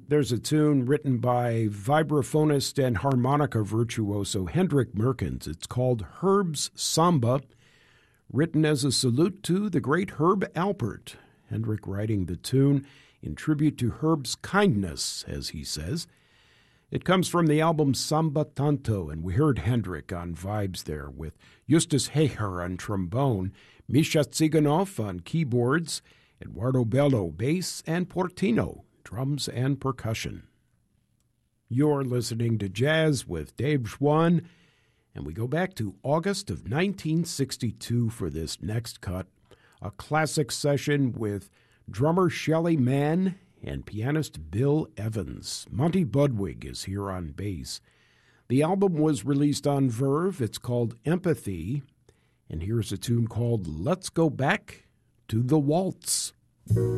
There's a tune written by vibraphonist and harmonica virtuoso Hendrik Merkens. It's called Herb's Samba, written as a salute to the great Herb Alpert. Hendrik writing the tune in tribute to Herb's kindness, as he says. It comes from the album Samba Tanto, and we heard Hendrik on vibes there with Justus Heger on trombone, Misha Tsiganov on keyboards, Eduardo Bello bass, and Portino drums and percussion. You're listening to Jazz with Dave Schwann, and we go back to August of 1962 for this next cut, a classic session with drummer Shelly Manne and pianist Bill Evans. Monty Budwig is here on bass. The album was released on Verve. It's called Empathy, and here's a tune called Let's Go Back to the Waltz.